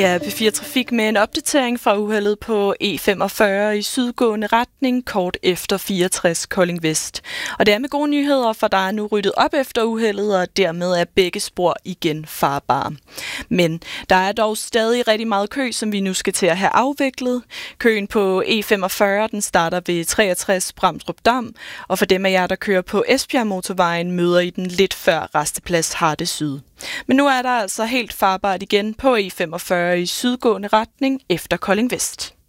Her er P4 Trafik med en opdatering fra uheldet på E45 i sydgående retning kort efter 64 Kolding Vest. Og det er med gode nyheder, for der er nu ryddet op efter uheldet, og dermed er begge spor igen farbare. Men der er dog stadig rigtig meget kø, som vi nu skal til at have afviklet. Køen på E45 den starter ved 63 Bramdrup Dam, og for dem af jer, der kører på Esbjerg Motorvejen, møder I den lidt før Rasteplads Harte Syd. Men nu er der altså helt farbart igen på E45 i sydgående retning efter Kolding Vest.